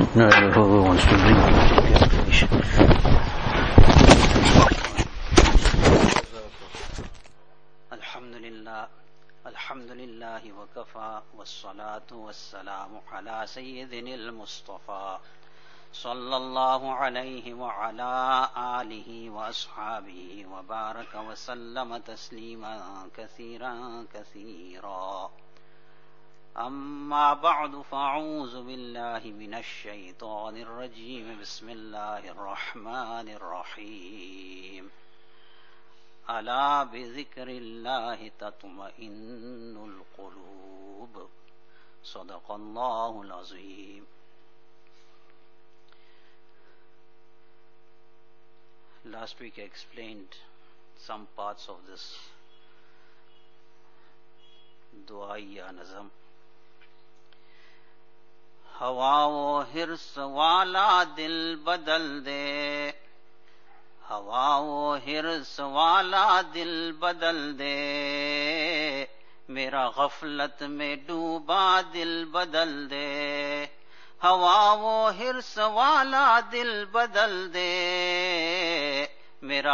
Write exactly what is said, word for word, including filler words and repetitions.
نحمده ونصلي الحمد لله الحمد لله وكفى والصلاة والسلام على سيدنا المصطفى صلى الله عليه وعلى آله وأصحابه وبارك وسلم تسليما كثيرا كثيرا. أما بعد فأعوذ بالله من الشيطان الرجيم. بسم الله الرحمن الرحيم. ألا بذكر الله تطمئن القلوب. صدق الله العظيم. Last week I explained some parts of this دعائیہ نظم. ہوا و حرص والا دل بدل دے، ہوا و حرص والا دل بدل دے، میرا غفلت میں ڈوبا دل بدل دے. ہوا و حرص والا دل بدل دے، میرا